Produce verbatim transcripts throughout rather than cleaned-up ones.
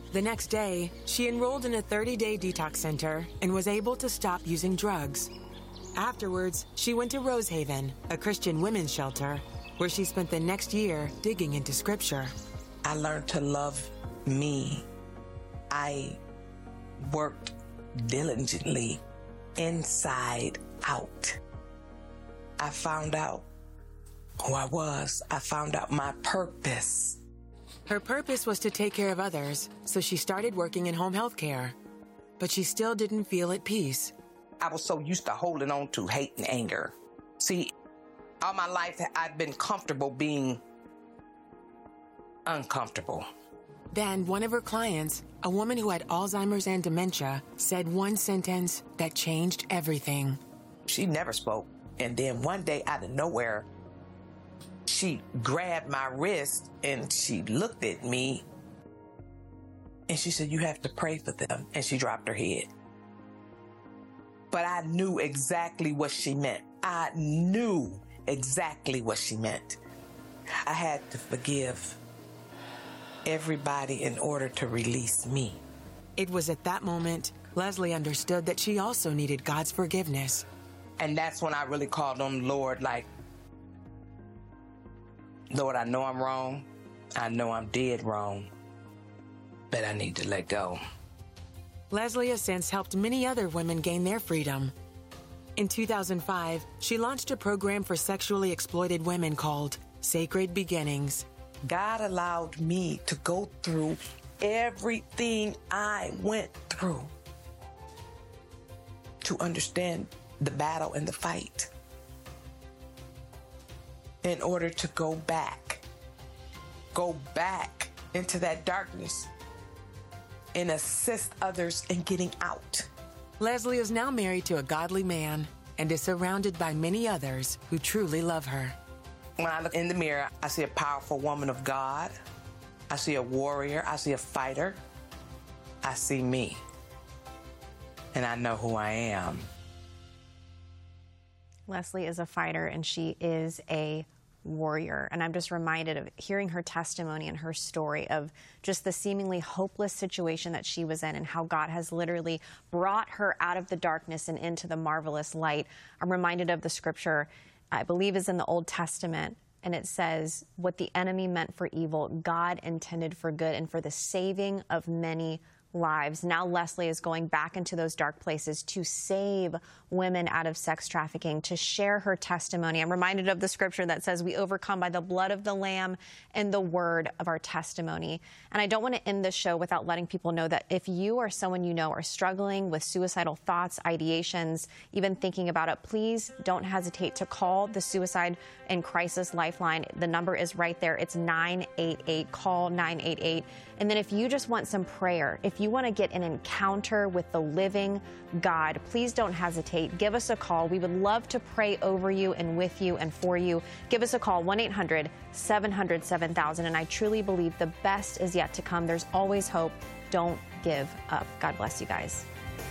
The next day, she enrolled in a thirty-day detox center and was able to stop using drugs. Afterwards, she went to Rosehaven, a Christian women's shelter, where she spent the next year digging into scripture. I learned to love me. I worked diligently inside out. I found out who I was. I found out my purpose. Her purpose was to take care of others, so she started working in home health care. But she still didn't feel at peace. I was so used to holding on to hate and anger. See, all my life I've been comfortable being uncomfortable. Then one of her clients, a woman who had Alzheimer's and dementia, said one sentence that changed everything. She never spoke. And then one day out of nowhere, she grabbed my wrist and she looked at me and she said, "You have to pray for them." And she dropped her head. But I knew exactly what she meant. I knew exactly what she meant. I had to forgive everybody in order to release me. It was at that moment Leslie understood that she also needed God's forgiveness. And that's when I really called on the Lord, like, Lord, I know I'm wrong. I know I'm dead wrong. But I need to let go. Leslie has since helped many other women gain their freedom. In two thousand five, she launched a program for sexually exploited women called Sacred Beginnings. God allowed me to go through everything I went through to understand the battle and the fight in order to go back, go back into that darkness and assist others in getting out. Leslie is now married to a godly man and is surrounded by many others who truly love her. When I look in the mirror, I see a powerful woman of God. I see a warrior. I see a fighter. I see me. And I know who I am. Leslie is a fighter and she is a warrior. And I'm just reminded of hearing her testimony and her story of just the seemingly hopeless situation that she was in and how God has literally brought her out of the darkness and into the marvelous light. I'm reminded of the scripture, I believe is in the Old Testament, and it says, what the enemy meant for evil, God intended for good and for the saving of many lives. Now Leslie is going back into those dark places to save women out of sex trafficking, to share her testimony. I'm reminded of the scripture that says we overcome by the blood of the Lamb and the word of our testimony. And I don't want to end this show without letting people know that if you or someone you know are struggling with suicidal thoughts, ideations, even thinking about it, please don't hesitate to call the Suicide and Crisis Lifeline. The number is right there. It's nine eight eight. Call nine eight eight. And then if you just want some prayer, if you want to get an encounter with the living God, please don't hesitate. Give us a call. We would love to pray over you and with you and for you. Give us a call, one eight hundred seven hundred seven thousand. And I truly believe the best is yet to come. There's always hope. Don't give up. God bless you guys.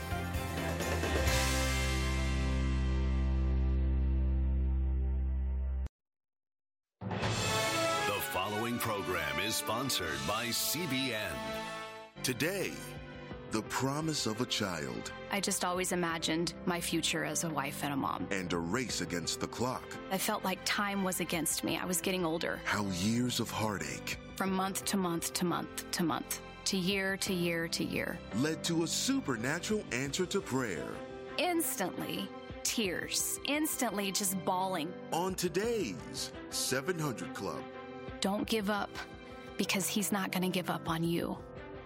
The following program is sponsored by C B N. Today, the promise of a child. I just always imagined my future as a wife and a mom. And a race against the clock. I felt like time was against me. I was getting older. How years of heartache. From month to month to month to month. To year to year to year. Led to a supernatural answer to prayer. Instantly, tears. Instantly just bawling. On today's seven hundred Club. Don't give up, because he's not going to give up on you.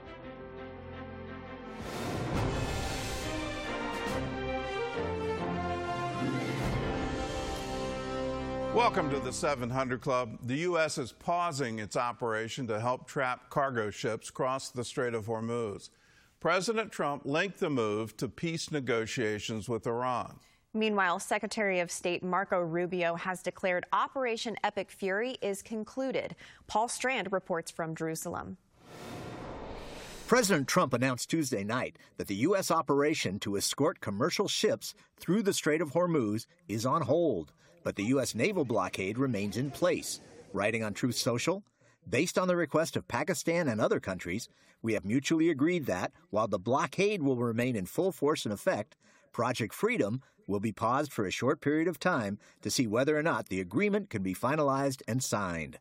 Welcome to the seven hundred Club. The U S is pausing its operation to help trap cargo ships cross the Strait of Hormuz. President Trump linked the move to peace negotiations with Iran. Meanwhile, Secretary of State Marco Rubio has declared Operation Epic Fury is concluded. Paul Strand reports from Jerusalem. President Trump announced Tuesday night that the U S operation to escort commercial ships through the Strait of Hormuz is on hold, but the U S naval blockade remains in place. Writing on Truth Social, Based on the request of Pakistan and other countries, we have mutually agreed that, while the blockade will remain in full force and effect, Project Freedom will be paused for a short period of time to see whether or not the agreement can be finalized and signed.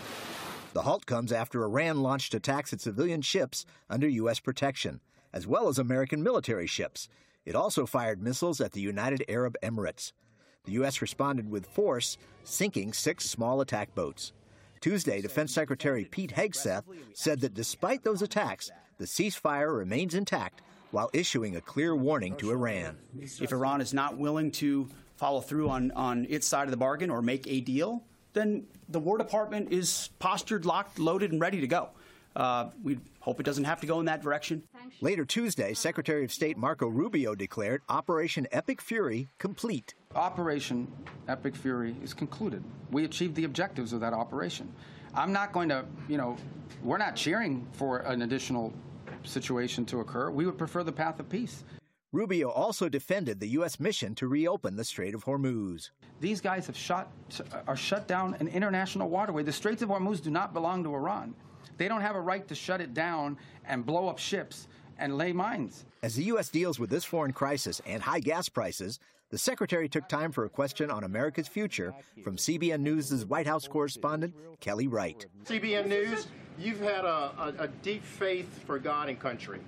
The halt comes after Iran launched attacks at civilian ships under U S protection, as well as American military ships. It also fired missiles at the United Arab Emirates. The U S responded with force, sinking six small attack boats. Tuesday, Defense Secretary Pete Hegseth said that despite those attacks, the ceasefire remains intact while issuing a clear warning to Iran. If Iran is not willing to follow through on, on its side of the bargain or make a deal, then the War Department is postured, locked, loaded, and ready to go. Uh, we hope it doesn't have to go in that direction. Later Tuesday, Secretary of State Marco Rubio declared Operation Epic Fury complete. Operation Epic Fury is concluded. We achieved the objectives of that operation. I'm not going to, you know, we're not cheering for an additional situation to occur. We would prefer the path of peace. Rubio also defended the U S mission to reopen the Strait of Hormuz. These guys have shut, are shut down an international waterway. The Straits of Hormuz do not belong to Iran. They don't have a right to shut it down and blow up ships and lay mines. As the U S deals with this foreign crisis and high gas prices, the secretary took time for a question on America's future from C B N News' White House correspondent, Kelly Wright. C B N News, you've had a, a, a deep faith for God and country.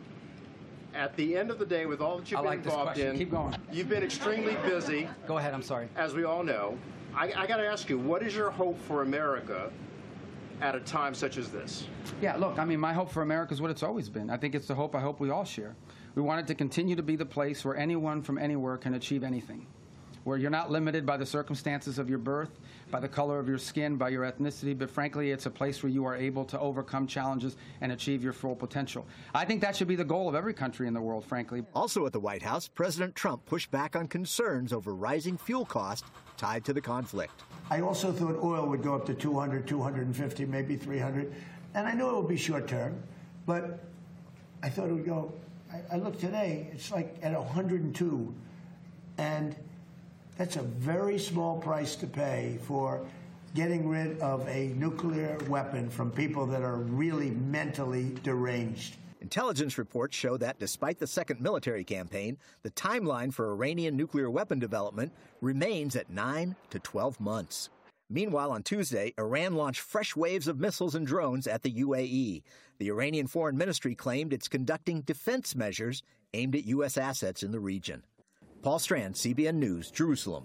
At the end of the day, with all that you've I been like involved this in, Keep going. You've been extremely busy. Go ahead, I'm sorry. As we all know. I, I got to ask you, what is your hope for America at a time such as this? Yeah, look, I mean, my hope for America is what it's always been. I think it's the hope I hope we all share. We want it to continue to be the place where anyone from anywhere can achieve anything, where you're not limited by the circumstances of your birth, by the color of your skin, by your ethnicity, but frankly, it's a place where you are able to overcome challenges and achieve your full potential. I think that should be the goal of every country in the world, frankly. Also at the White House, President Trump pushed back on concerns over rising fuel costs tied to the conflict. I also thought oil would go up to two hundred, two fifty, maybe three hundred, and I know it would be short term, but I thought it would go, I, I looked today, it's like at one hundred two, and that's a very small price to pay for getting rid of a nuclear weapon from people that are really mentally deranged. Intelligence reports show that despite the second military campaign, the timeline for Iranian nuclear weapon development remains at nine to twelve months. Meanwhile, on Tuesday, Iran launched fresh waves of missiles and drones at the U A E. The Iranian Foreign Ministry claimed it's conducting defense measures aimed at U S assets in the region. Paul Strand, C B N News, Jerusalem.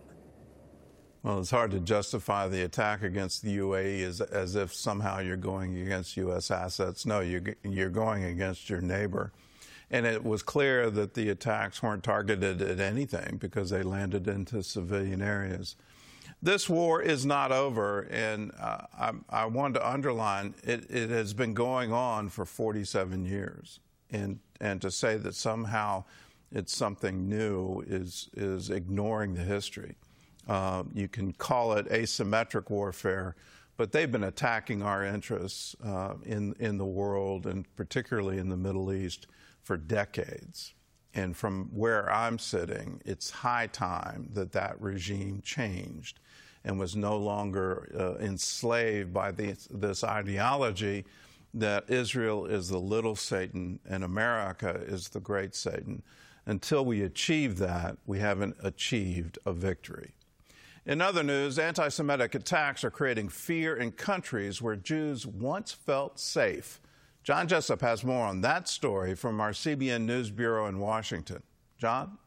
Well, it's hard to justify the attack against the U A E as, as if somehow you're going against U S assets. No, you're, you're going against your neighbor. And it was clear that the attacks weren't targeted at anything because they landed into civilian areas. This war is not over, and uh, I, I want to underline it, it has been going on for forty-seven years. And, and to say that somehow it's something new is, is ignoring the history. Uh, you can call it asymmetric warfare, but they've been attacking our interests uh, in, in the world, and particularly in the Middle East, for decades. And from where I'm sitting, it's high time that that regime changed and was no longer uh, enslaved by the, this ideology that Israel is the little Satan and America is the great Satan. Until we achieve that, we haven't achieved a victory. In other news, anti-Semitic attacks are creating fear in countries where Jews once felt safe. John Jessup has more on that story from our C B N News Bureau in Washington. John?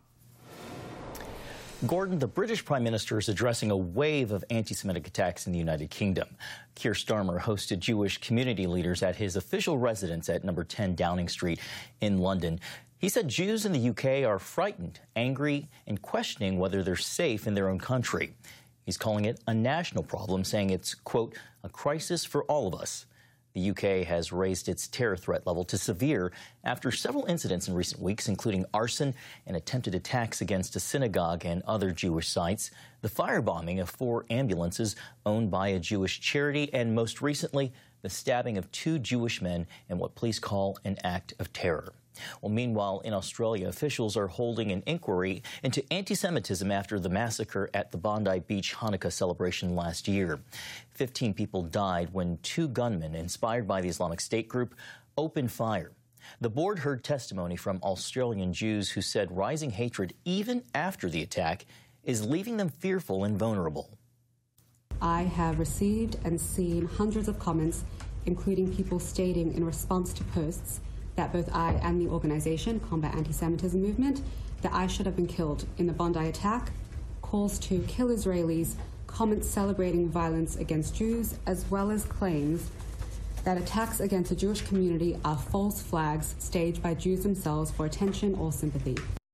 Gordon, the British Prime Minister is addressing a wave of anti-Semitic attacks in the United Kingdom. Keir Starmer hosted Jewish community leaders at his official residence at number ten Downing Street in London. He said Jews in the U K are frightened, angry, and questioning whether they're safe in their own country. He's calling it a national problem, saying it's, quote, a crisis for all of us. The U K has raised its terror threat level to severe after several incidents in recent weeks, including arson and attempted attacks against a synagogue and other Jewish sites, the firebombing of four ambulances owned by a Jewish charity, and most recently, the stabbing of two Jewish men in what police call an act of terror. Well, meanwhile, in Australia, officials are holding an inquiry into anti-Semitism after the massacre at the Bondi Beach Hanukkah celebration last year. Fifteen people died when two gunmen, inspired by the Islamic State group, opened fire. The board heard testimony from Australian Jews who said rising hatred, even after the attack, is leaving them fearful and vulnerable. I have received and seen hundreds of comments, including people stating in response to posts that both I and the organization, Combat Anti-Semitism Movement, that I should have been killed in the Bondi attack, calls to kill Israelis, comments celebrating violence against Jews, as well as claims that attacks against the Jewish community are false flags staged by Jews themselves for attention or sympathy.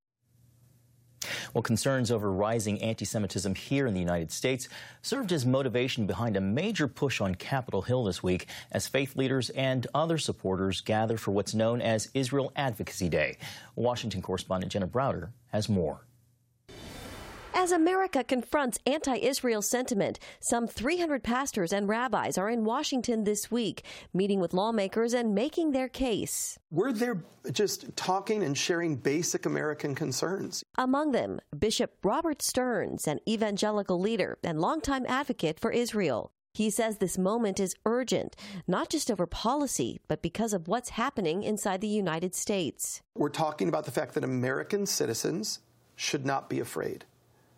Well, concerns over rising anti-Semitism here in the United States served as motivation behind a major push on Capitol Hill this week as faith leaders and other supporters gather for what's known as Israel Advocacy Day. Washington correspondent Jenna Browder has more. As America confronts anti-Israel sentiment, some three hundred pastors and rabbis are in Washington this week, meeting with lawmakers and making their case. We're there just talking and sharing basic American concerns. Among them, Bishop Robert Stearns, an evangelical leader and longtime advocate for Israel. He says this moment is urgent, not just over policy, but because of what's happening inside the United States. We're talking about the fact that American citizens should not be afraid.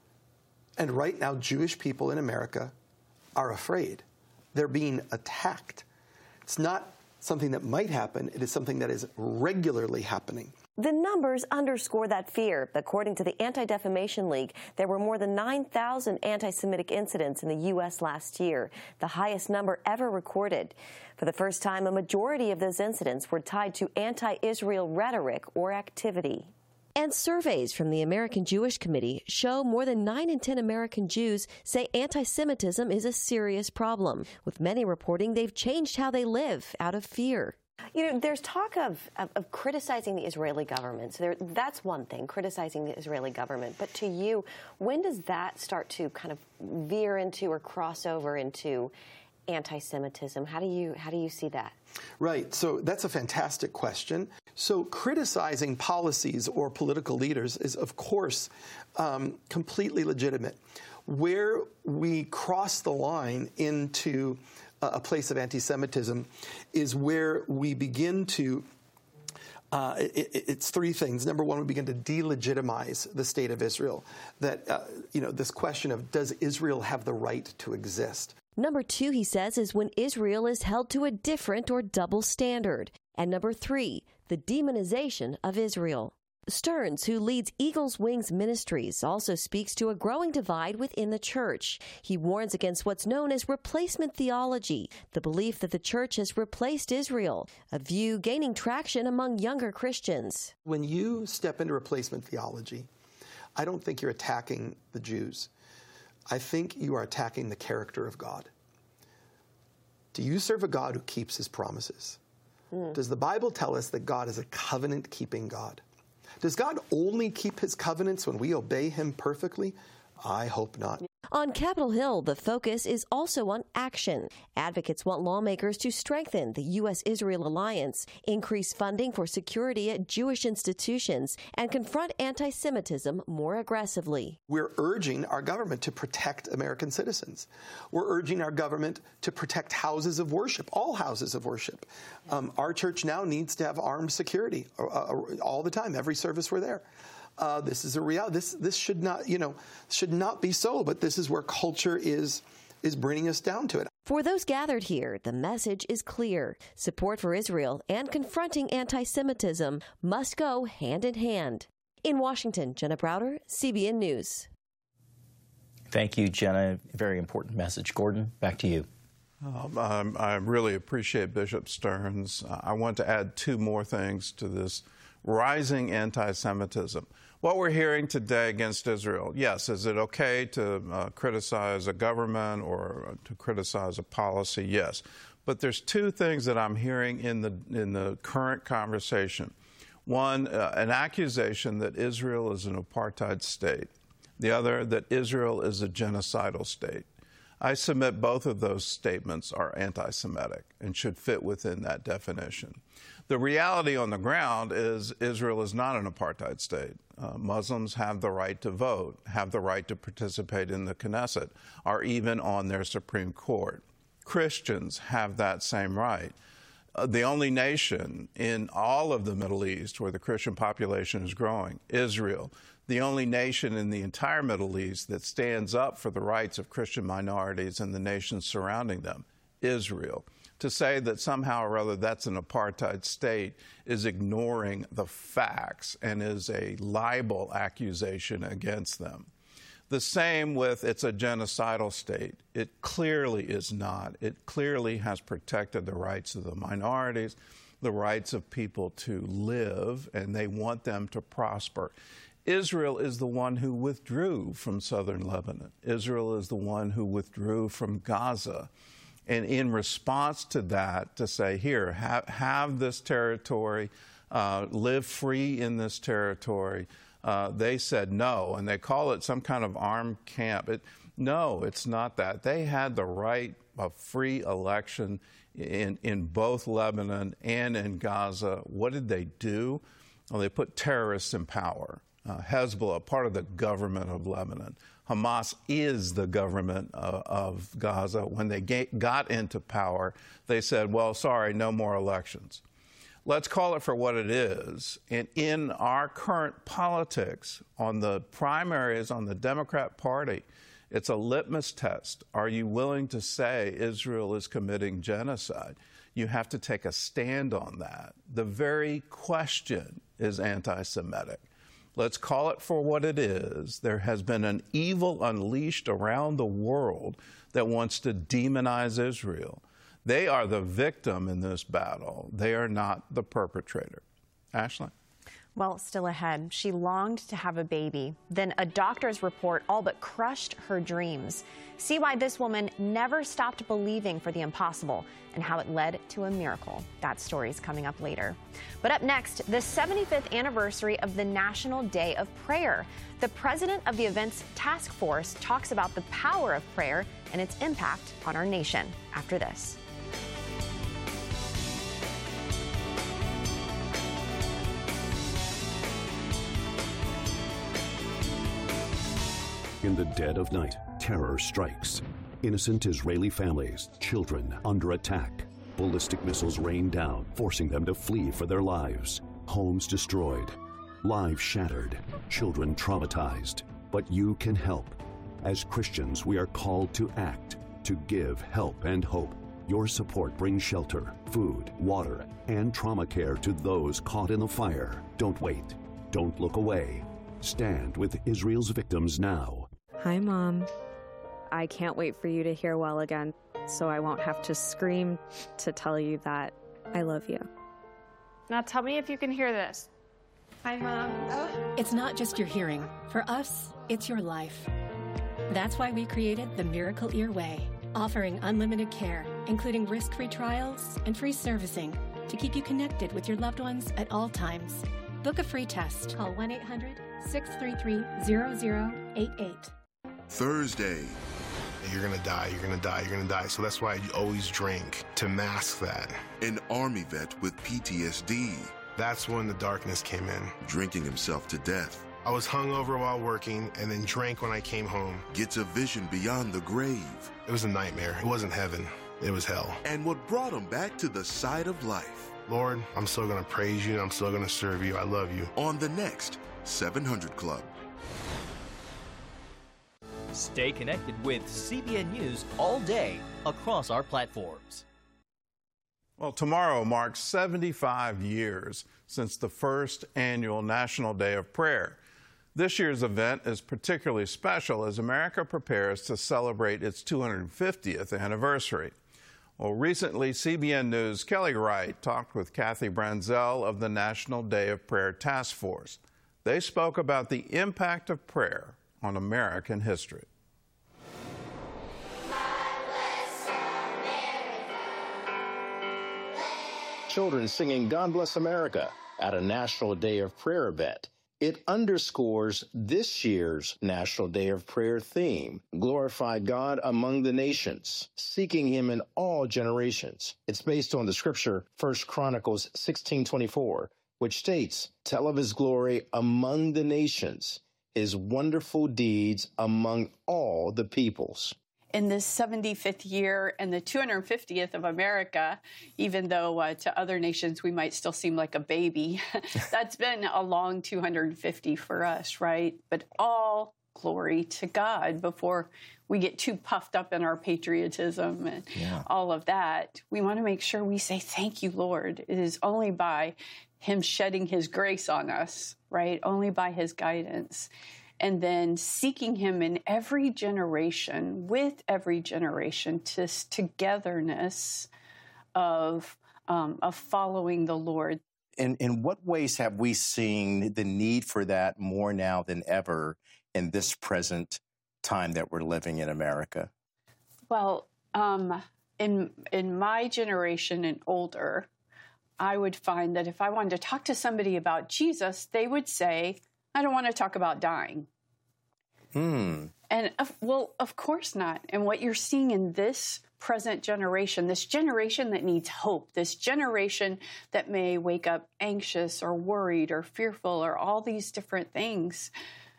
And right now, Jewish people in America are afraid. They're being attacked. It's not something that might happen. It is something that is regularly happening. The numbers underscore that fear. According to the Anti-Defamation League, there were more than nine thousand anti-Semitic incidents in the U S last year, the highest number ever recorded. For the first time, a majority of those incidents were tied to anti-Israel rhetoric or activity. And surveys from the American Jewish Committee show more than nine in ten American Jews say anti-Semitism is a serious problem, with many reporting they've changed how they live out of fear. You know, there's talk of, of, of criticizing the Israeli government. So there, that's one thing, criticizing the Israeli government. But to you, when does that start to kind of veer into or cross over into anti-Semitism? How do you how do you see that? Right. So that's a fantastic question. So criticizing policies or political leaders is, of course, um, completely legitimate. Where we cross the line into a place of anti-Semitism is where we begin to Uh, it, it's three things. Number one, we begin to delegitimize the state of Israel. That, uh, you know, this question of does Israel have the right to exist? Number two, he says, is when Israel is held to a different or double standard. And number three, the demonization of Israel. Stearns, who leads Eagle's Wings Ministries, also speaks to a growing divide within the church. He warns against what's known as replacement theology, the belief that the church has replaced Israel, a view gaining traction among younger Christians. When you step into replacement theology, I don't think you're attacking the Jews. I think you are attacking the character of God. Do you serve a God who keeps his promises? Mm. Does the Bible tell us that God is a covenant-keeping God? Does God only keep his covenants when we obey him perfectly? I hope not. On Capitol Hill, the focus is also on action. Advocates want lawmakers to strengthen the U S Israel alliance, increase funding for security at Jewish institutions, and confront anti-Semitism more aggressively. We're urging our government to protect American citizens. We're urging our government to protect houses of worship, all houses of worship. Um, our church now needs to have armed security uh, all the time, every service we're there. Uh, this is a reality. This this should not, you know, should not be so. But this is where culture is is bringing us down to it. For those gathered here, the message is clear: support for Israel and confronting anti-Semitism must go hand in hand. In Washington, Jenna Browder, C B N News. Thank you, Jenna. Very important message. Gordon, back to you. Um, um, I really appreciate Bishop Stearns. Uh, I want to add two more things to this rising anti-Semitism. What we're hearing today against Israel, yes, is it okay to uh, criticize a government or to criticize a policy? Yes. But there's two things that I'm hearing in the, in the current conversation. One, uh, an accusation that Israel is an apartheid state. The other, that Israel is a genocidal state. I submit both of those statements are anti-Semitic and should fit within that definition. The reality on the ground is Israel is not an apartheid state. Uh, Muslims have the right to vote, have the right to participate in the Knesset, are even on their Supreme Court. Christians have that same right. Uh, the only nation in all of the Middle East where the Christian population is growing, Israel, the only nation in the entire Middle East that stands up for the rights of Christian minorities and the nations surrounding them, Israel. To say that somehow or other that's an apartheid state is ignoring the facts and is a libel accusation against them. The same with it's a genocidal state. It clearly is not. It clearly has protected the rights of the minorities, the rights of people to live, and they want them to prosper. Israel is the one who withdrew from southern Lebanon. Israel is the one who withdrew from Gaza. And in response to that, to say, here, have, have this territory, uh, live free in this territory, uh, they said no, and they call it some kind of armed camp. It, no, it's not that. They had the right of free election in, in both Lebanon and in Gaza. What did they do? Well, they put terrorists in power. Uh, Hezbollah, part of the government of Lebanon. Hamas is the government uh, of Gaza. When they get, got into power, they said, well, sorry, no more elections. Let's call it for what it is. And in our current politics, on the primaries, on the Democrat Party, it's a litmus test. Are you willing to say Israel is committing genocide? You have to take a stand on that. The very question is anti-Semitic. Let's call it for what it is. There has been an evil unleashed around the world that wants to demonize Israel. They are the victim in this battle. They are not the perpetrator. Ashley? Well, still ahead, she longed to have a baby. Then a doctor's report all but crushed her dreams. See why this woman never stopped believing for the impossible and how it led to a miracle. That story's coming up later. But up next, the seventy-fifth anniversary of the National Day of Prayer. The president of the event's task force talks about the power of prayer and its impact on our nation after this. In the dead of night, terror strikes. Innocent Israeli families, children under attack. Ballistic missiles rain down, forcing them to flee for their lives. Homes destroyed, lives shattered, children traumatized. But you can help. As Christians, we are called to act, to give help and hope. Your support brings shelter, food, water, and trauma care to those caught in the fire. Don't wait. Don't look away. Stand with Israel's victims now. Hi, Mom. I can't wait for you to hear well again, so I won't have to scream to tell you that I love you. Now tell me if you can hear this. Hi, Mom. Oh. It's not just your hearing. For us, it's your life. That's why we created the Miracle Ear Way, offering unlimited care, including risk-free trials and free servicing to keep you connected with your loved ones at all times. Book a free test. Call one eight hundred, six three three, zero zero eight eight. Thursday. You're gonna die, you're gonna die, you're gonna die. So that's why you always drink, to mask that. An Army vet with P T S D. That's when the darkness came in. Drinking himself to death. I was hungover while working and then drank when I came home. Gets a vision beyond the grave. It was a nightmare. It wasn't heaven. It was hell. And what brought him back to the side of life. Lord, I'm still gonna praise you. I'm still gonna serve you. I love you. On the next seven hundred Club. Stay connected with C B N News all day across our platforms. Well, tomorrow marks seventy-five years since the first annual National Day of Prayer. This year's event is particularly special as America prepares to celebrate its two hundred fiftieth anniversary. Well, recently, C B N News' Kelly Wright talked with Kathy Branzell of the National Day of Prayer Task Force. They spoke about the impact of prayer on American history. Children singing God Bless America at a National Day of Prayer event It underscores this year's National Day of Prayer theme, glorify God among the nations, seeking him in all generations. It's based on the scripture First Chronicles sixteen twenty-four, which states, tell of his glory among the nations, his wonderful deeds among all the peoples. In this seventy-fifth year and the two hundred fiftieth of America, even though uh, to other nations we might still seem like a baby, that's been a long two hundred fifty for us, right? But all glory to God before we get too puffed up in our patriotism and yeah. all of that. We want to make sure we say, thank you, Lord. It is only by him shedding his grace on us, right? Only by his guidance. And then seeking him in every generation, with every generation, to this togetherness of, um, of following the Lord. In, in what ways have we seen the need for that more now than ever in this present time that we're living in America? Well, um, in, in my generation and older, I would find that if I wanted to talk to somebody about Jesus, they would say, I don't want to talk about dying. Hmm. And, of, well, of course not. And what you're seeing in this present generation, this generation that needs hope, this generation that may wake up anxious or worried or fearful or all these different things,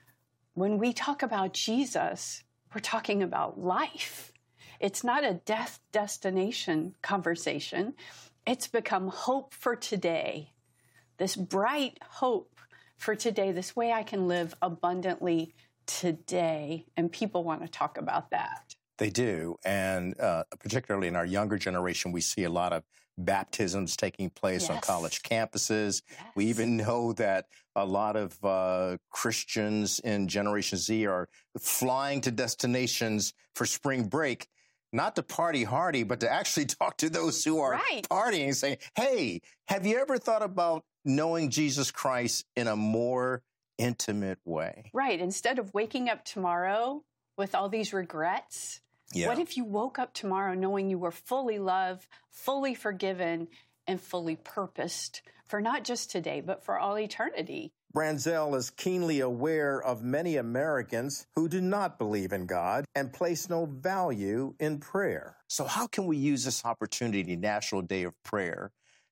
when we talk about Jesus, we're talking about life. It's not a death destination conversation. It's become hope for today, this bright hope for today, this way I can live abundantly today. And people want to talk about that. They do. And uh, particularly in our younger generation, we see a lot of baptisms taking place yes. on college campuses. Yes. We even know that a lot of uh, Christians in Generation Z are flying to destinations for spring break, not to party hardy, but to actually talk to those who are right. partying, saying, hey, have you ever thought about knowing Jesus Christ in a more intimate way? Right. Instead of waking up tomorrow with all these regrets, yeah. what if you woke up tomorrow knowing you were fully loved, fully forgiven, and fully purposed for not just today, but for all eternity? Branzell is keenly aware of many Americans who do not believe in God and place no value in prayer. So how can we use this opportunity, National Day of Prayer,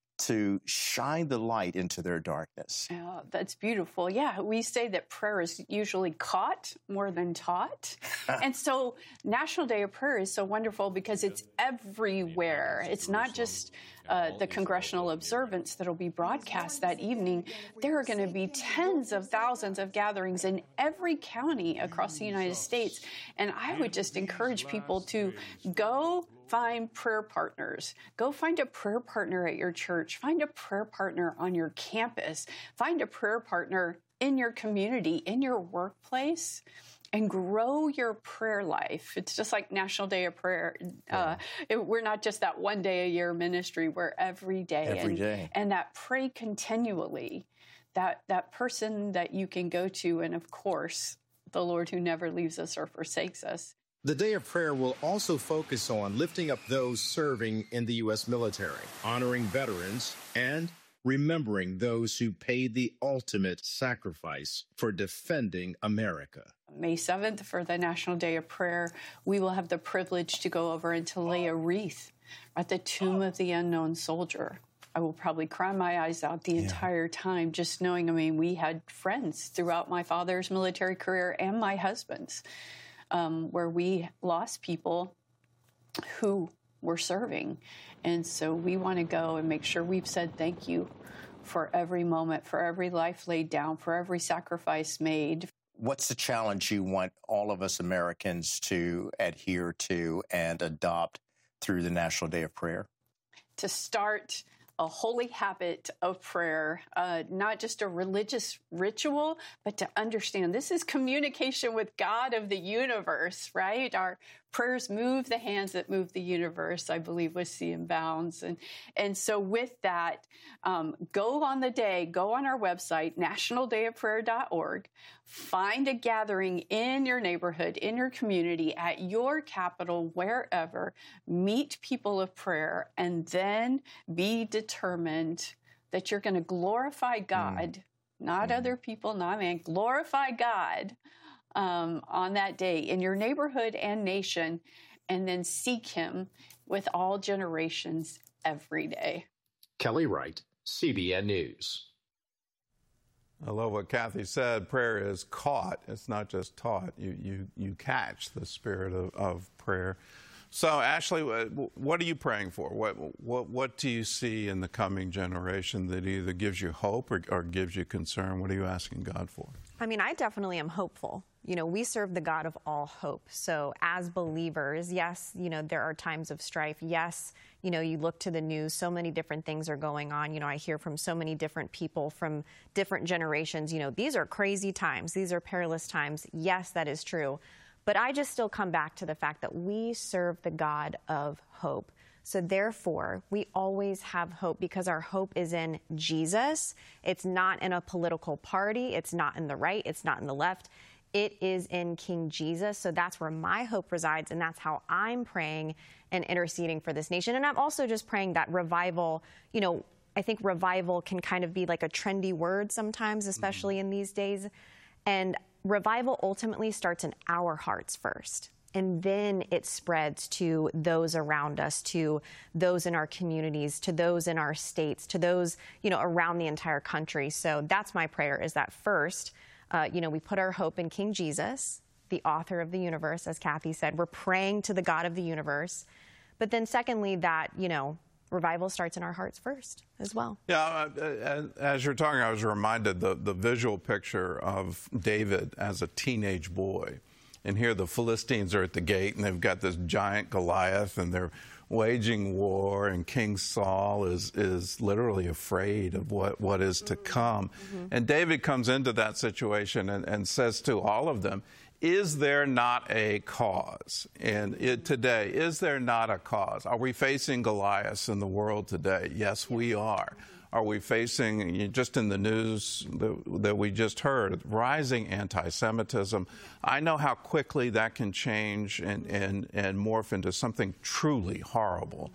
to shine the light into their darkness? Oh, that's beautiful. Yeah, we say that prayer is usually caught more than taught. And so National Day of Prayer is so wonderful because it's everywhere. It's not just uh, the congressional observance that'll be broadcast that evening. There are going to be tens of thousands of gatherings in every county across the United States. And I would just encourage people to go find prayer partners. Go find a prayer partner at your church. Find a prayer partner on your campus. Find a prayer partner in your community, in your workplace, and grow your prayer life. It's just like National Day of Prayer. Yeah. Uh, it, we're not just that one day a year ministry. We're every day. Every and, day. And that pray continually, that, that person that you can go to, and of course, the Lord who never leaves us or forsakes us. The Day of Prayer will also focus on lifting up those serving in the U S military, honoring veterans, and remembering those who paid the ultimate sacrifice for defending America. May seventh, for the National Day of Prayer, we will have the privilege to go over and to lay a wreath at the tomb of the unknown soldier. I will probably cry my eyes out the yeah. entire time, just knowing, I mean, we had friends throughout my father's military career and my husband's. Um, where we lost people who were serving. And so we want to go and make sure we've said thank you for every moment, for every life laid down, for every sacrifice made. What's the challenge you want all of us Americans to adhere to and adopt through the National Day of Prayer? To start a holy habit of prayer, uh, not just a religious ritual, but to understand this is communication with God of the universe, right? Our prayers move the hands that move the universe, I believe was C M Bounds. And, and so with that, um, go on the day, go on our website, national day of prayer dot org, find a gathering in your neighborhood, in your community, at your capital, wherever, meet people of prayer, and then be determined that you're going to glorify God mm. not mm-hmm. other people, not man. Glorify God um, on that day in your neighborhood and nation, and then seek him with all generations every day. Kelly Wright, C B N News. I love what Kathy said. Prayer is caught. It's not just taught. You you you catch the spirit of, of prayer. So, Ashley, what are you praying for? What what what do you see in the coming generation that either gives you hope or, or gives you concern? What are you asking God for? I mean, I definitely am hopeful. You know, we serve the God of all hope. So as believers, yes, you know, there are times of strife. Yes, you know, you look to the news, so many different things are going on. You know, I hear from so many different people from different generations, you know, these are crazy times. These are perilous times. Yes, that is true. But I just still come back to the fact that we serve the God of hope. So therefore, we always have hope because our hope is in Jesus. It's not in a political party. It's not in the right. It's not in the left. It is in King Jesus. So that's where my hope resides, and that's how I'm praying and interceding for this nation. And I'm also just praying that revival, you know, I think revival can kind of be like a trendy word sometimes, especially mm-hmm. in these days. And revival ultimately starts in our hearts first. And then it spreads to those around us, to those in our communities, to those in our states, to those, you know, around the entire country. So that's my prayer, is that first, uh, you know, we put our hope in King Jesus, the author of the universe, as Kathy said. We're praying to the God of the universe. But then secondly, that, you know, revival starts in our hearts first as well. Yeah, uh, as you're talking, I was reminded the, the visual picture of David as a teenage boy. And here the Philistines are at the gate, and they've got this giant Goliath, and they're waging war, and King Saul is is literally afraid of what, what is to come. Mm-hmm. And David comes into that situation and, and says to all of them, is there not a cause? And it, today, is there not a cause? Are we facing Goliaths in the world today? Yes, we are. Are we facing, just in the news that, that we just heard, rising anti-Semitism? I know how quickly that can change and, and, and morph into something truly horrible.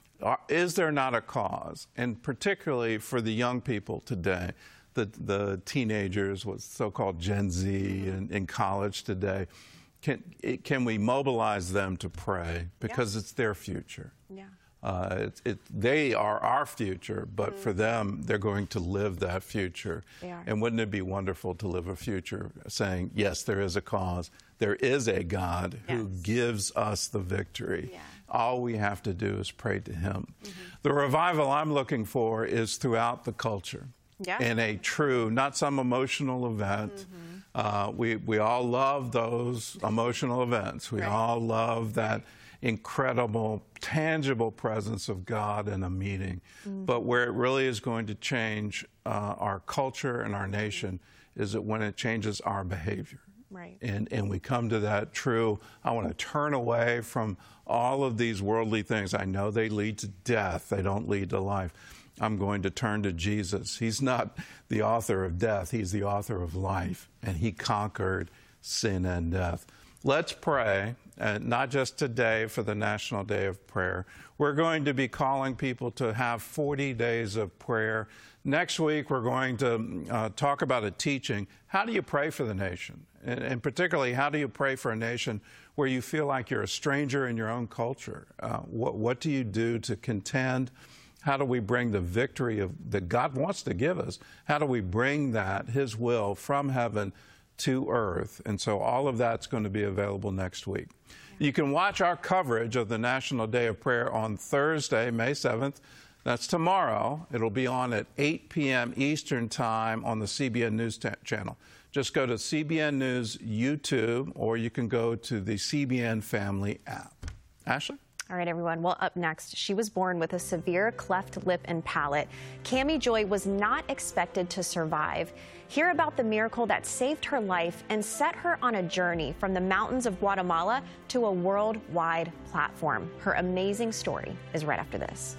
Is there not a cause? And particularly for the young people today, the, the teenagers, what's so-called Gen Z in, in college today, can, it, can we mobilize them to pray? Because yeah. it's their future. Yeah. Uh, it, it, they are our future, but mm. for them, they're going to live that future. And wouldn't it be wonderful to live a future saying, yes, there is a cause. There is a God yes. who gives us the victory. Yeah. All we have to do is pray to him. Mm-hmm. The revival I'm looking for is throughout the culture. Yeah. In a true, not some emotional event. Mm-hmm. Uh, we, we all love those emotional events. We right. all love that incredible, tangible presence of God in a meeting. Mm-hmm. But where it really is going to change uh, our culture and our nation is that when it changes our behavior. Right. And, and we come to that true, I want to turn away from all of these worldly things. I know they lead to death. They don't lead to life. I'm going to turn to Jesus. He's not the author of death. He's the author of life. And he conquered sin and death. Let's pray, uh, not just today for the National Day of Prayer. We're going to be calling people to have forty days of prayer. Next week, we're going to uh, talk about a teaching. How do you pray for the nation? And, and particularly, how do you pray for a nation where you feel like you're a stranger in your own culture? Uh, what, what do you do to contend? How do we bring the victory of, that God wants to give us? How do we bring that, his will, from heaven to earth? And so all of that's going to be available next week. Yeah. You can watch our coverage of the National Day of Prayer on Thursday, May seventh. That's tomorrow. It'll be on at eight p m Eastern Time on the C B N News channel. Just go to C B N News YouTube, or you can go to the C B N Family app. Ashley? All right, everyone. Well, up next, she was born with a severe cleft lip and palate. Cami Joy was not expected to survive. Hear about the miracle that saved her life and set her on a journey from the mountains of Guatemala to a worldwide platform. Her amazing story is right after this.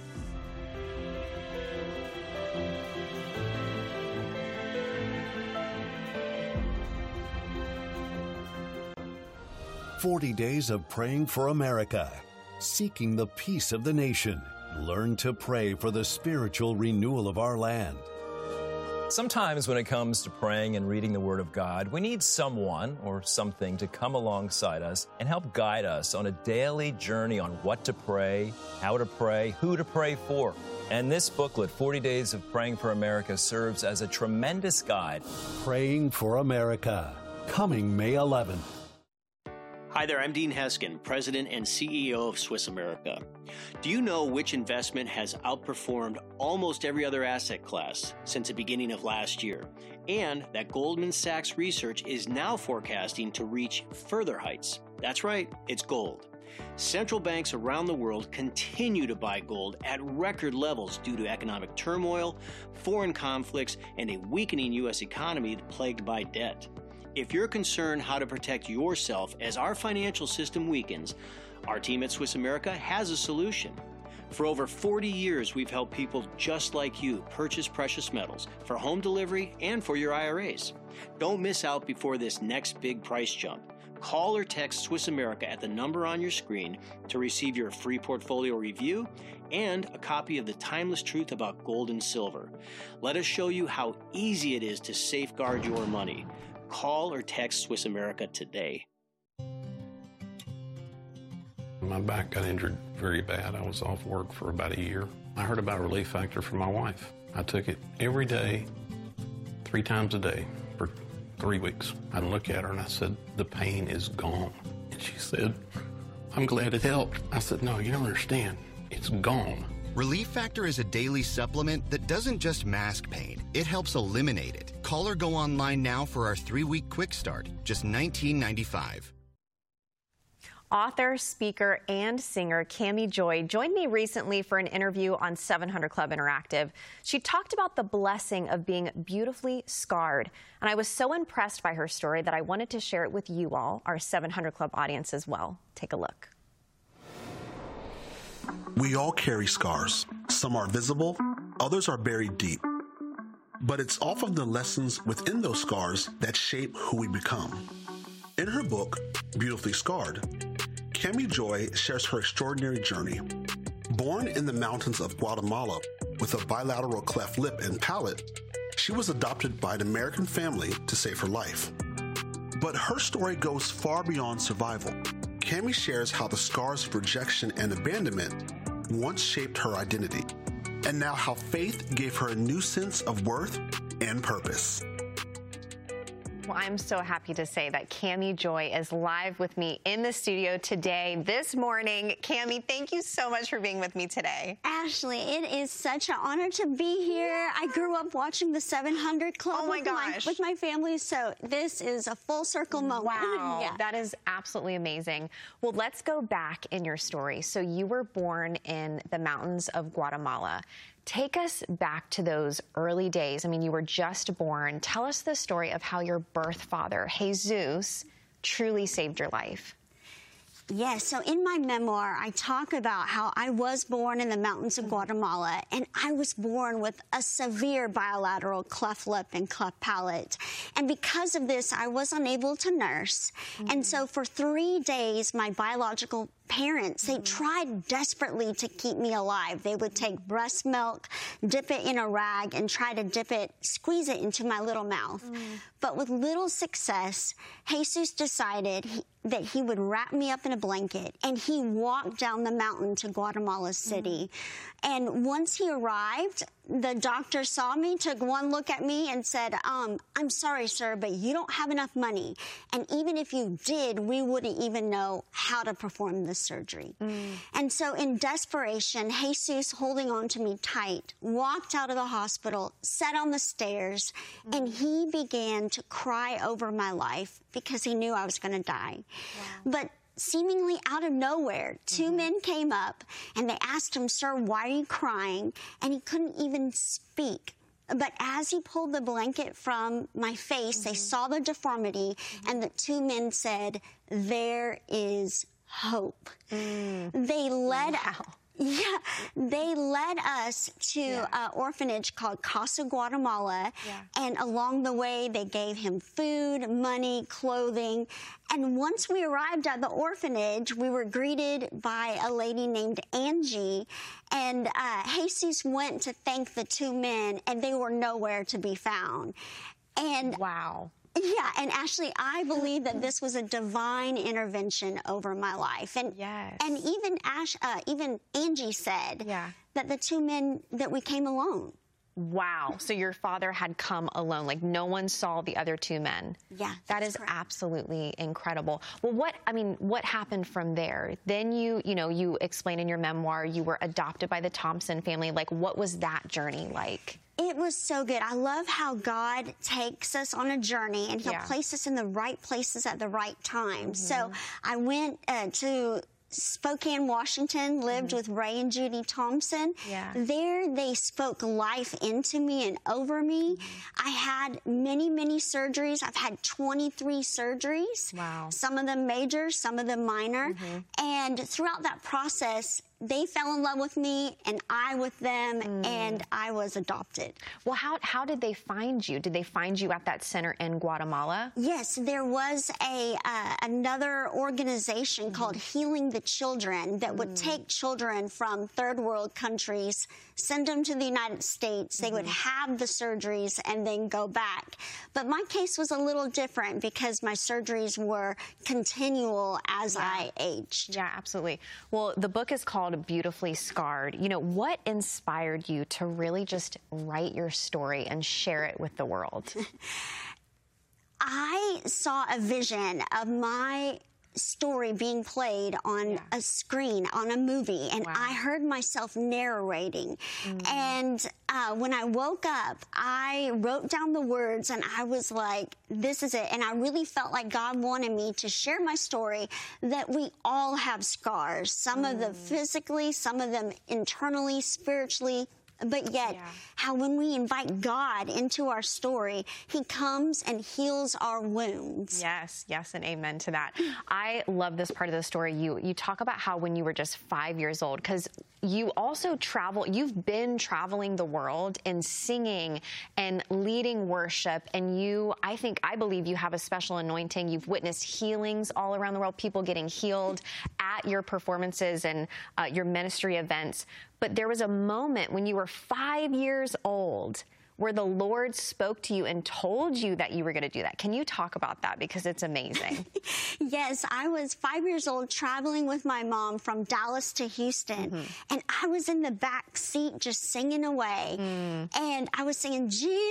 forty days of praying for America. Seeking the peace of the nation. Learn to pray for the spiritual renewal of our land. Sometimes when it comes to praying and reading the Word of God, we need someone or something to come alongside us and help guide us on a daily journey on what to pray, how to pray, who to pray for. And this booklet, forty days of Praying for America, serves as a tremendous guide. Praying for America, coming May eleventh. Hi there, I'm Dean Heskin, President and C E O of Swiss America. Do you know which investment has outperformed almost every other asset class since the beginning of last year? And that Goldman Sachs research is now forecasting to reach further heights. That's right, it's gold. Central banks around the world continue to buy gold at record levels due to economic turmoil, foreign conflicts, and a weakening U S economy plagued by debt. If you're concerned how to protect yourself as our financial system weakens, our team at Swiss America has a solution. For over forty years, we've helped people just like you purchase precious metals for home delivery and for your I R As. Don't miss out before this next big price jump. Call or text Swiss America at the number on your screen to receive your free portfolio review and a copy of The Timeless Truth About Gold and Silver. Let us show you how easy it is to safeguard your money. Call or text Swiss America today. My back got injured very bad. I was off work for about a year. I heard about Relief Factor from my wife. I took it every day, three times a day for three weeks. I'd look at her and I said, the pain is gone. And she said, I'm glad it helped. I said, no, you don't understand. It's gone. Relief Factor is a daily supplement that doesn't just mask pain, it helps eliminate it. Call or go online now for our three-week quick start, just nineteen ninety-five. Author, speaker, and singer Cami Joy joined me recently for an interview on seven hundred Club Interactive. She talked about the blessing of being beautifully scarred, and I was so impressed by her story that I wanted to share it with you all, our seven hundred Club audience as well. Take a look. We all carry scars. Some are visible, others are buried deep. But it's often the lessons within those scars that shape who we become. In her book, Beautifully Scarred, Cami Joy shares her extraordinary journey. Born in the mountains of Guatemala with a bilateral cleft lip and palate, she was adopted by an American family to save her life. But her story goes far beyond survival. Cami shares how the scars of rejection and abandonment once shaped her identity, and now how faith gave her a new sense of worth and purpose. Well, I'm so happy to say that Cami Joy is live with me in the studio today, this morning. Cami, thank you so much for being with me today. Ashley, it is such an honor to be here. I grew up watching the seven hundred Club oh my with, gosh. My, with my family, so this is a full circle moment. Wow, yeah. That is absolutely amazing. Well, let's go back in your story. So you were born in the mountains of Guatemala. Take us back to those early days. I mean, you were just born. Tell us the story of how your birth father, Jesus, truly saved your life. Yes, so in my memoir, I talk about how I was born in the mountains of Guatemala, and I was born with a severe bilateral cleft lip and cleft palate. And because of this, I was unable to nurse. Mm-hmm. And so for three days, my biological parents, they tried desperately to keep me alive. They would take breast milk, dip it in a rag, and try to dip it, squeeze it into my little mouth. Mm. But with little success, Jesus decided he, that he would wrap me up in a blanket, and he walked down the mountain to Guatemala City. Mm. And once he arrived, the doctor saw me, took one look at me, and said, um, I'm sorry, sir, but you don't have enough money. And even if you did, we wouldn't even know how to perform the surgery. Mm. And so in desperation, Jesus, holding on to me tight, walked out of the hospital, sat on the stairs, mm. and he began to cry over my life because he knew I was going to die. Wow. But seemingly out of nowhere, two mm-hmm. men came up and they asked him, sir, why are you crying? And he couldn't even speak. But as he pulled the blanket from my face, mm-hmm. they saw the deformity, mm-hmm. and the two men said, there is hope. Mm. They led wow. Yeah, they led us to yeah. an orphanage called Casa Guatemala, yeah. and along the way they gave him food, money, clothing, and once we arrived at the orphanage, we were greeted by a lady named Angie, and uh, Jesus went to thank the two men, and they were nowhere to be found. And wow. Yeah, and Ashley, I believe that this was a divine intervention over my life, and yes. and even Ash, uh, even Angie said yeah. that the two men that we came alone. Wow! So your father had come alone, like no one saw the other two men. Yeah, that is correct. Absolutely incredible. Well, what I mean, what happened from there? Then you, you know, you explain in your memoir you were adopted by the Thompson family. Like, what was that journey like? It was so good. I love how God takes us on a journey, and He'll yeah. place us in the right places at the right time. Mm-hmm. So I went uh, to Spokane, Washington, lived mm-hmm. with Ray and Judy Thompson. Yeah. There, they spoke life into me and over me. Mm-hmm. I had many, many surgeries. I've had twenty-three surgeries. Wow. Some of them major, some of them minor. Mm-hmm. And throughout that process, they fell in love with me, and I with them, mm. and I was adopted. Well, how how did they find you? Did they find you at that center in Guatemala? Yes, there was a uh, another organization mm. called Healing the Children that mm. would take children from third world countries, send them to the United States. They mm-hmm. would have the surgeries and then go back. But my case was a little different because my surgeries were continual as yeah. I aged. Yeah, absolutely. Well, the book is called Beautifully Scarred. You know, what inspired you to really just write your story and share it with the world? I saw a vision of my story being played on yeah. a screen, on a movie, and wow. I heard myself narrating. Mm. And uh, when I woke up, I wrote down the words, and I was like, this is it. And I really felt like God wanted me to share my story, that we all have scars, some mm. of them physically, some of them internally, spiritually, but yet yeah. how when we invite God into our story, He comes and heals our wounds. Yes, yes, and amen to that. I love this part of the story. You you talk about how when you were just five years old, because you also travel, you've been traveling the world and singing and leading worship, and you, I think, I believe you have a special anointing. You've witnessed healings all around the world, people getting healed at your performances and uh, your ministry events. But there was a moment when you were five years old where the Lord spoke to you and told you that you were going to do that. Can you talk about that? Because it's amazing. Yes, I was five years old traveling with my mom from Dallas to Houston. Mm-hmm. And I was in the back seat just singing away. Mm. And I was singing,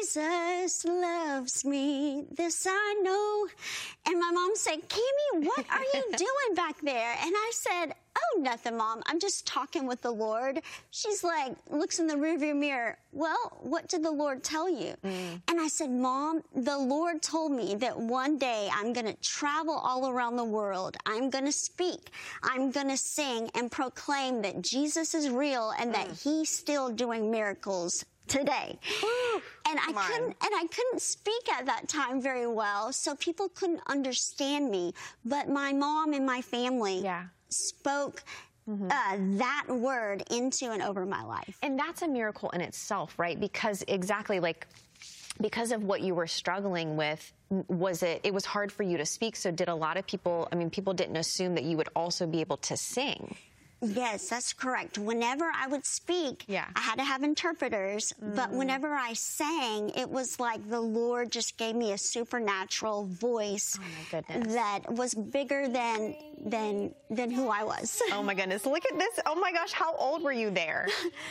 Jesus loves me, this I know. And my mom said, Kimmy, what are you doing back there? And I said, oh, nothing, Mom. I'm just talking with the Lord. She's like, looks in the rearview mirror. Well, what did the Lord tell you? Mm. And I said, Mom, the Lord told me that one day I'm going to travel all around the world. I'm going to speak. I'm going to sing and proclaim that Jesus is real and mm. that He's still doing miracles today. And I couldn't and I couldn't speak at that time very well, so people couldn't understand me. But my mom and my family yeah. spoke mm-hmm. uh, that word into and over my life. And that's a miracle in itself, right? Because exactly like because of what you were struggling with, was it it was hard for you to speak, so did a lot of people, I mean, people didn't assume that you would also be able to sing. Yes, that's correct. Whenever I would speak, yeah. I had to have interpreters, mm. but whenever I sang, it was like the Lord just gave me a supernatural voice oh my goodness. that was bigger than than than who I was. Oh my goodness, look at this. Oh my gosh, how old were you there?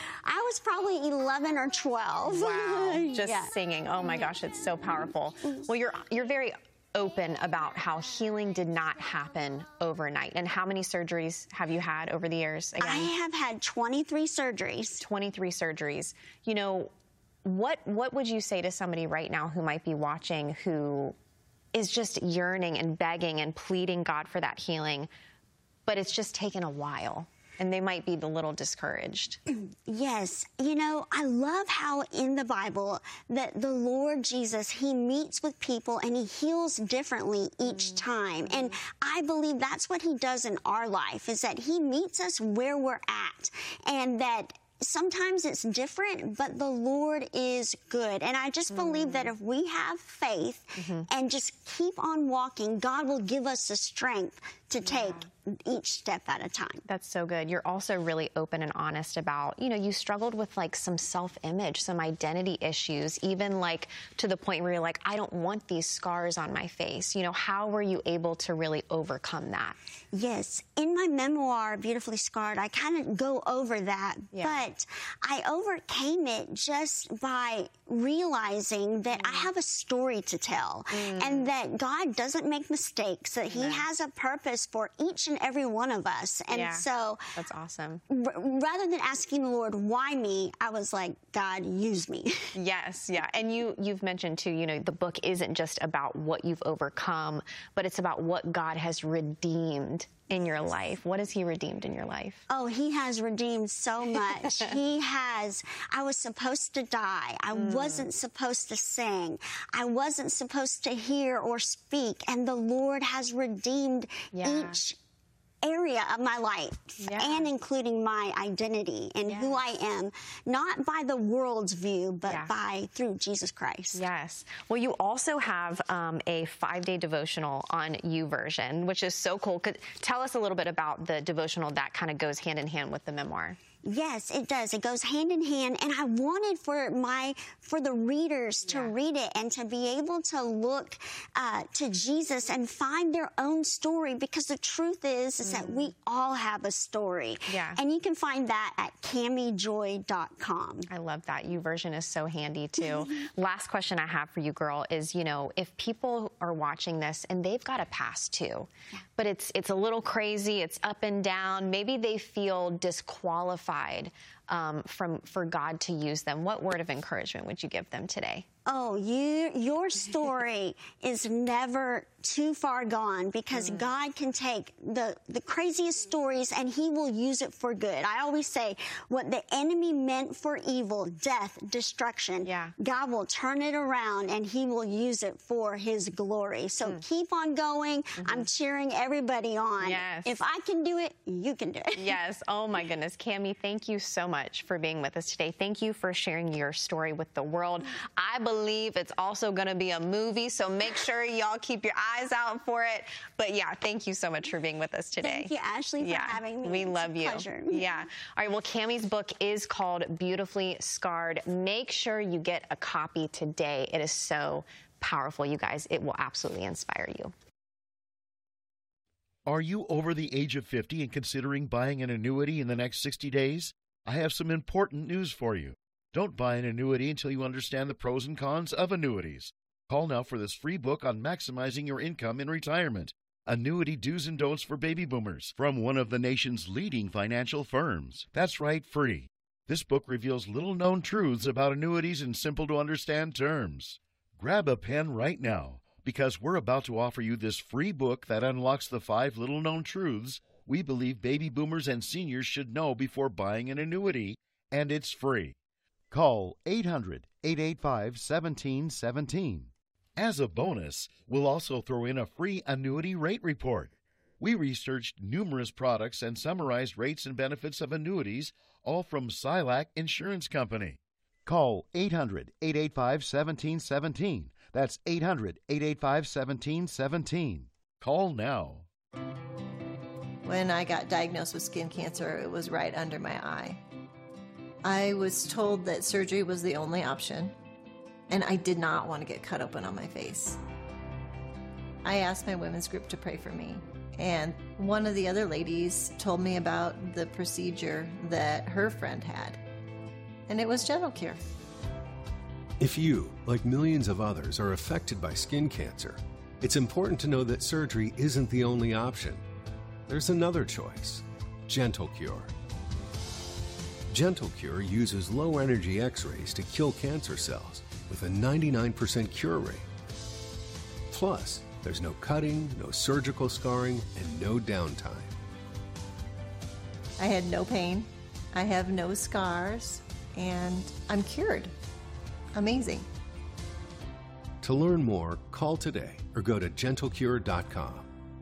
I was probably eleven or twelve. Wow, just yeah. singing. Oh my gosh, it's so powerful. Well, you're you're very open about how healing did not happen overnight. And how many surgeries have you had over the years? Again? I have had twenty-three surgeries. twenty-three surgeries. You know, what what would you say to somebody right now who might be watching who is just yearning and begging and pleading God for that healing, but it's just taken a while? and they might be a little discouraged. Yes. You know, I love how in the Bible that the Lord Jesus, he meets with people and he heals differently each mm-hmm. time. And I believe that's what he does in our life, is that he meets us where we're at, and that sometimes it's different, but the Lord is good. And I just believe mm. that if we have faith mm-hmm. and just keep on walking, God will give us the strength to yeah. take each step at a time. That's so good. You're also really open and honest about, you know, you struggled with like some self-image, some identity issues, even like to the point where you're like, I don't want these scars on my face. You know, how were you able to really overcome that? Yes. In my memoir, Beautifully Scarred, I kind of go over that, yeah. but I overcame it just by realizing that mm. I have a story to tell mm. and that God doesn't make mistakes, that he yeah. has a purpose for each and every one of us. And yeah, so that's awesome. R- rather than asking the Lord, why me? I was like, God, use me. Yes. Yeah. And you, you've mentioned too, you know, the book isn't just about what you've overcome, but it's about what God has redeemed in your life. What has he redeemed in your life? Oh, he has redeemed so much. He has. I was supposed to die. I mm. wasn't supposed to sing. I wasn't supposed to hear or speak. And the Lord has redeemed yeah. each area of my life yeah. and including my identity and yes. who I am, not by the world's view, but yeah. by through Jesus Christ. Yes. Well, you also have um, a five-day devotional on YouVersion, which is so cool. Could tell us a little bit about the devotional that kind of goes hand in hand with the memoir. Yes, it does. It goes hand in hand, and I wanted for my for the readers to yeah. read it and to be able to look uh, to Jesus and find their own story, because the truth is, is mm. that we all have a story. Yeah. And you can find that at cami joy dot com. I love that. YouVersion is so handy, too. Last question I have for you, girl, is, you know, if people are watching this and they've got a past, too, yeah. but it's it's a little crazy, it's up and down, maybe they feel disqualified Um, from for God to use them, what word of encouragement would you give them today? Oh, you, your story is never too far gone, because mm. God can take the, the craziest stories and he will use it for good. I always say, what the enemy meant for evil, death, destruction, yeah. God will turn it around and he will use it for his glory. So mm. keep on going. Mm-hmm. I'm cheering everybody on. Yes. If I can do it, you can do it. Yes. Oh, my goodness. Cami, thank you so much for being with us today. Thank you for sharing your story with the world. I believe it's also going to be a movie, so make sure y'all keep your eyes out for it. But yeah, thank you so much for being with us today. Thank you, Ashley, for yeah, having me. We it's love a you. Pleasure. Yeah. All right. Well, Cami's book is called Beautifully Scarred. Make sure you get a copy today. It is so powerful, you guys. It will absolutely inspire you. Are you over the age of fifty and considering buying an annuity in the next sixty days? I have some important news for you. Don't buy an annuity until you understand the pros and cons of annuities. Call now for this free book on maximizing your income in retirement. Annuity Do's and Don'ts for Baby Boomers, from one of the nation's leading financial firms. That's right, free. This book reveals little-known truths about annuities in simple-to-understand terms. Grab a pen right now, because we're about to offer you this free book that unlocks the five little-known truths we believe baby boomers and seniors should know before buying an annuity, and it's free. Call eight hundred, eight eight five, one seven one seven. As a bonus, we'll also throw in a free annuity rate report. We researched numerous products and summarized rates and benefits of annuities, all from Silac Insurance Company. Call eight hundred, eight eight five, one seven one seven. That's eight hundred, eight eight five, one seven one seven. Call now. When I got diagnosed with skin cancer, it was right under my eye. I was told that surgery was the only option, and I did not want to get cut open on my face. I asked my women's group to pray for me, and one of the other ladies told me about the procedure that her friend had, and it was Gentle Cure. If you, like millions of others, are affected by skin cancer, it's important to know that surgery isn't the only option. There's another choice, Gentle Cure. Gentle Cure uses low-energy X-rays to kill cancer cells with a ninety-nine percent cure rate. Plus, there's no cutting, no surgical scarring, and no downtime. I had no pain. I have no scars, and I'm cured. Amazing. To learn more, call today or go to gentle cure dot com.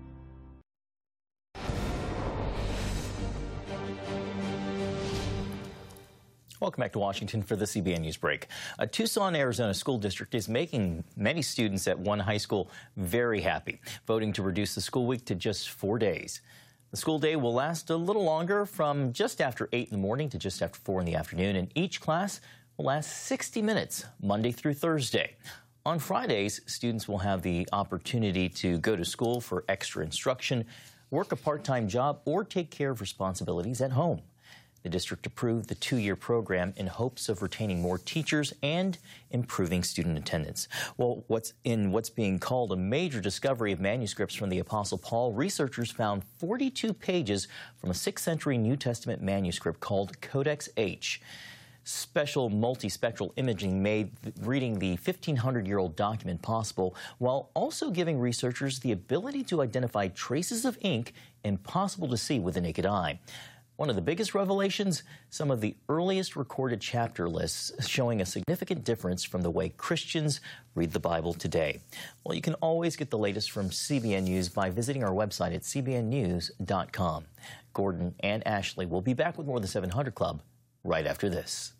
Welcome back to Washington for the C B N News Break. A Tucson, Arizona school district is making many students at one high school very happy, voting to reduce the school week to just four days. The school day will last a little longer, from just after eight in the morning to just after four in the afternoon, and each class will last sixty minutes, Monday through Thursday. On Fridays, students will have the opportunity to go to school for extra instruction, work a part-time job, or take care of responsibilities at home. The district approved the two-year program in hopes of retaining more teachers and improving student attendance. Well, what's in what's being called a major discovery of manuscripts from the Apostle Paul, researchers found forty-two pages from a sixth century New Testament manuscript called Codex H. Special multispectral imaging made reading the fifteen hundred year old document possible, while also giving researchers the ability to identify traces of ink impossible to see with the naked eye. One of the biggest revelations, some of the earliest recorded chapter lists showing a significant difference from the way Christians read the Bible today. Well, you can always get the latest from C B N News by visiting our website at c b n news dot com. Gordon and Ashley will be back with more of the seven hundred Club right after this.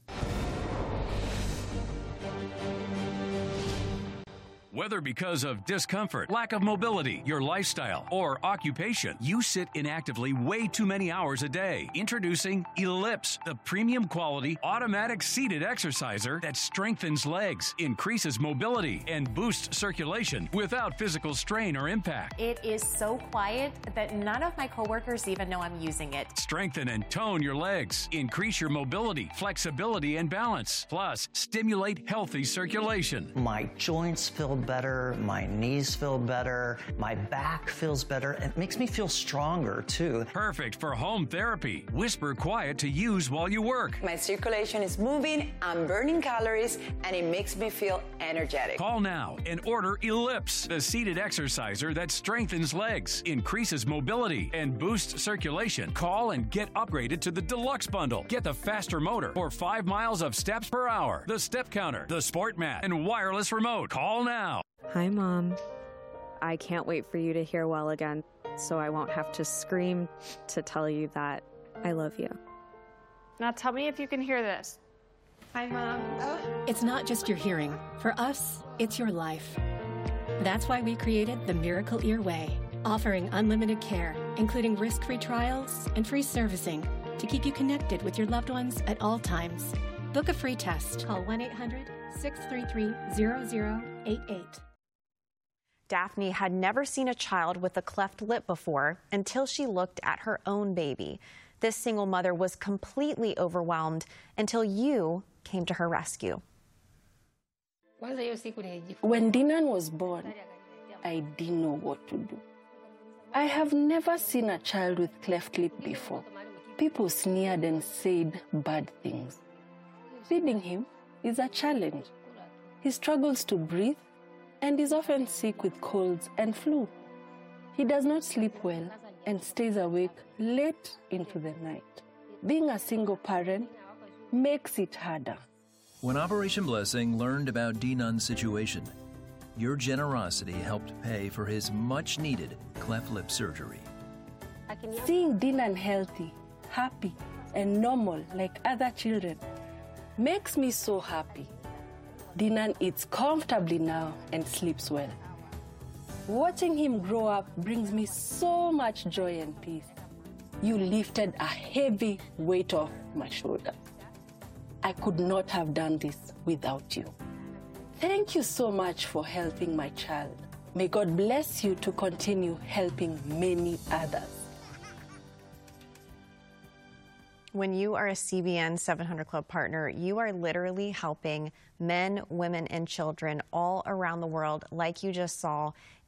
Whether because of discomfort, lack of mobility, your lifestyle, or occupation, you sit inactively way too many hours a day. Introducing Ellipse, the premium quality automatic seated exerciser that strengthens legs, increases mobility, and boosts circulation without physical strain or impact. It is so quiet that none of my coworkers even know I'm using it. Strengthen and tone your legs, increase your mobility, flexibility, and balance. Plus, stimulate healthy circulation. My joints feel better, my knees feel better, my back feels better. It makes me feel stronger too. Perfect for home therapy. Whisper quiet to use while you work. My circulation is moving, I'm burning calories, and it makes me feel energetic. Call now and order Ellipse, the seated exerciser that strengthens legs, increases mobility, and boosts circulation. Call and get upgraded to the Deluxe Bundle. Get the faster motor or five miles of steps per hour, the step counter, the sport mat, and wireless remote. Call now. Hi, Mom. I can't wait for you to hear well again, so I won't have to scream to tell you that I love you. Now tell me if you can hear this. Hi, Mom. It's not just your hearing. For us, it's your life. That's why we created the Miracle Ear Way, offering unlimited care, including risk-free trials and free servicing to keep you connected with your loved ones at all times. Book a free test. Call one eight hundred, six three three, zero zero eight eight. Daphne had never seen a child with a cleft lip before until she looked at her own baby. This single mother was completely overwhelmed until you came to her rescue. When Dinan was born, I didn't know what to do. I have never seen a child with cleft lip before. People sneered and said bad things. Feeding him is a challenge. He struggles to breathe and is often sick with colds and flu. He does not sleep well and stays awake late into the night. Being a single parent makes it harder. When Operation Blessing learned about Dinan's situation, your generosity helped pay for his much-needed cleft lip surgery. Seeing Dinan healthy, happy, and normal like other children makes me so happy. Dinan eats comfortably now and sleeps well. Watching him grow up brings me so much joy and peace. You lifted a heavy weight off my shoulder. I could not have done this without you. Thank you so much for helping my child. May God bless you to continue helping many others. When you are a C B N seven hundred Club partner, you are literally helping men, women, and children all around the world, like you just saw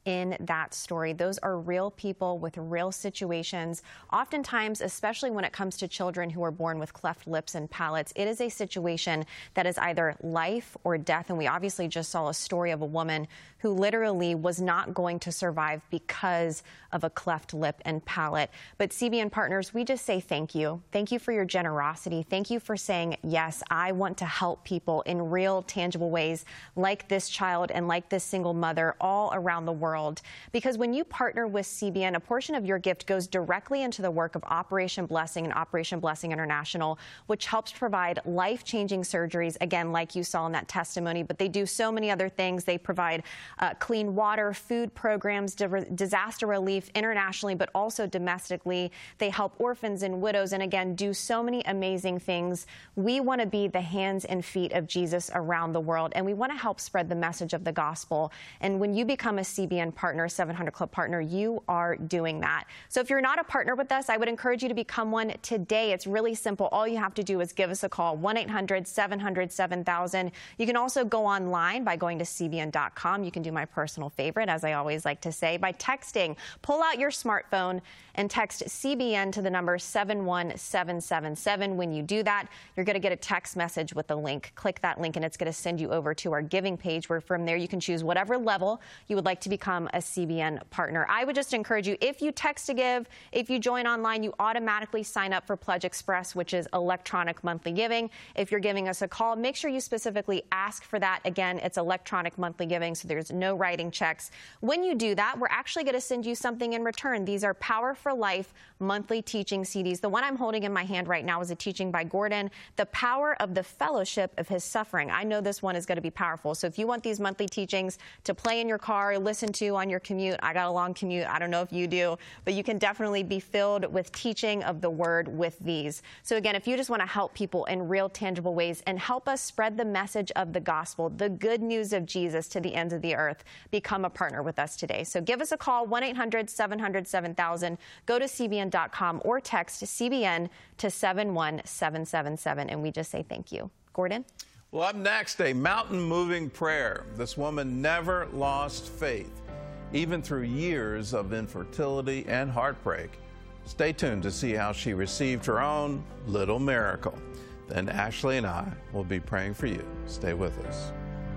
in that story. Those are real people with real situations. Oftentimes, especially when it comes to children who are born with cleft lips and palates, it is a situation that is either life or death. And we obviously just saw a story of a woman who literally was not going to survive because of a cleft lip and palate. But C B N partners, we just say thank you. Thank you for your generosity. Thank you for saying, yes, I want to help people in real, tangible ways like this child and like this single mother all around the world. Because when you partner with C B N, a portion of your gift goes directly into the work of Operation Blessing and Operation Blessing International, which helps provide life-changing surgeries, again, like you saw in that testimony. But they do so many other things. They provide uh, clean water, food programs, di- disaster relief internationally, but also domestically. They help orphans and widows, and again, do so many amazing things. We want to be the hands and feet of Jesus around the world, and we want to help spread the message of the gospel. And when you become a C B N partner, seven hundred Club partner, you are doing that. So if you're not a partner with us, I would encourage you to become one today. It's really simple. All you have to do is give us a call, one eight hundred seven hundred seven thousand. You can also go online by going to C B N dot com. You can do my personal favorite, as I always like to say, by texting. Pull out your smartphone and text C B N to the number seven one seven seven seven. When you do that, you're going to get a text message with the link. Click that link and it's going to send you over to our giving page, where from there you can choose whatever level you would like to become a C B N partner. I would just encourage you, if you text to give, if you join online, you automatically sign up for Pledge Express, which is electronic monthly giving. If you're giving us a call, make sure you specifically ask for that. Again, it's electronic monthly giving, so there's no writing checks. When you do that, we're actually going to send you something in return. These are Power for Life monthly teaching C Ds. The one I'm holding in my hand right now is a teaching by Gordon, The Power of the Fellowship of His Suffering. I know this one is going to be powerful. So if you want these monthly teachings to play in your car, listen to on your commute, I got a long commute, I don't know if you do, but you can definitely be filled with teaching of the word with these. So again, if you just want to help people in real, tangible ways and help us spread the message of the gospel, the good news of Jesus to the ends of the earth, become a partner with us today. So give us a call, one eight hundred seven hundred seven thousand. Go to C B N dot com or text C B N to seven one seven seven seven, and we just say thank you. Gordon? Well, up next, a mountain-moving prayer. This woman never lost faith, even through years of infertility and heartbreak. Stay tuned to see how she received her own little miracle. Then Ashley and I will be praying for you. Stay with us.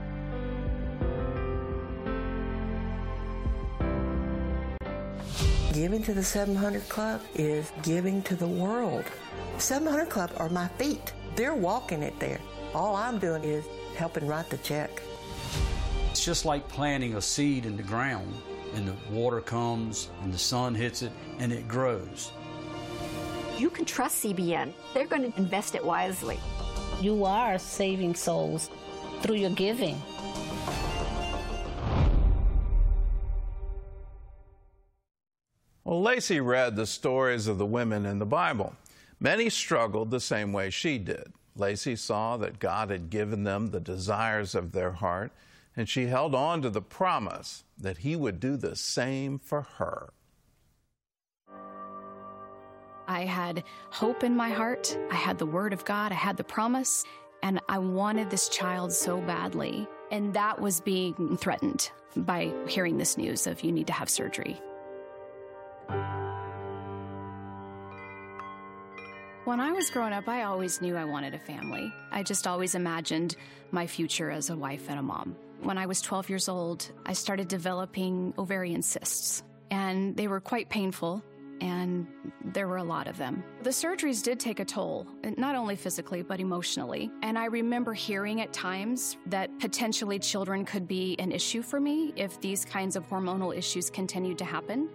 Giving to the seven hundred Club is giving to the world. seven hundred Club are my feet. They're walking it there. All I'm doing is helping write the check. It's just like planting a seed in the ground, and the water comes and the sun hits it and it grows. You can trust C B N. They're going to invest it wisely. You are saving souls through your giving. Well, Lacey read the stories of the women in the Bible. Many struggled the same way she did. Lacey saw that God had given them the desires of their heart, and she held on to the promise that He would do the same for her. I had hope in my heart. I had the Word of God. I had the promise, and I wanted this child so badly. And that was being threatened by hearing this news of you need to have surgery. When I was growing up, I always knew I wanted a family. I just always imagined my future as a wife and a mom. When I was twelve years old, I started developing ovarian cysts, and they were quite painful, and there were a lot of them. The surgeries did take a toll, not only physically, but emotionally. And I remember hearing at times that potentially children could be an issue for me if these kinds of hormonal issues continued to happen.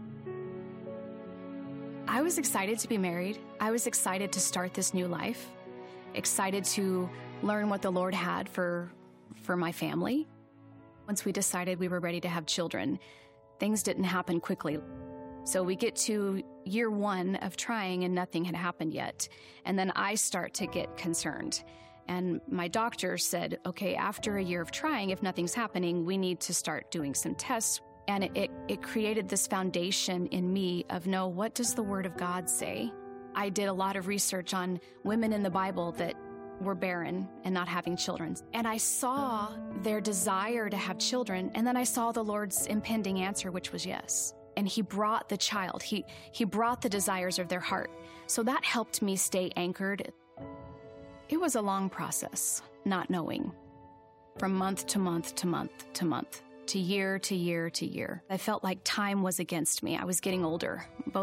I was excited to be married. I was excited to start this new life, excited to learn what the Lord had for, for my family. Once we decided we were ready to have children, things didn't happen quickly. So we get to year one of trying and nothing had happened yet. And then I start to get concerned. And my doctor said, okay, after a year of trying, if nothing's happening, we need to start doing some tests. And it, it, it created this foundation in me of, no, what does the Word of God say? I did a lot of research on women in the Bible that were barren and not having children. And I saw their desire to have children, and then I saw the Lord's impending answer, which was yes. And he brought the child. He, he brought the desires of their heart. So that helped me stay anchored. It was a long process, not knowing. From month to month to month to month, to year to year to year. I felt like time was against me. I was getting older. Both